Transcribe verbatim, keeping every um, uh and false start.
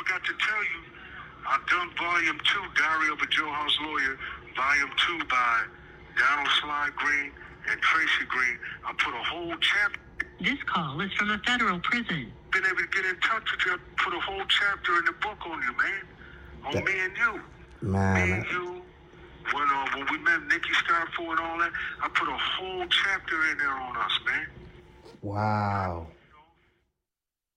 forgot to tell you, I've done volume two, Diary of a Jailhouse Lawyer, volume two by Donald Sly Green and Tracy Green. I put a whole chapter. This call is from a federal prison. Been able to get in touch with you. I put a whole chapter in the book on you, man. On that, me and you. Man. Me and you. When, uh, when we met Nikki Starford and all that, I put a whole chapter in there on us, man. Wow.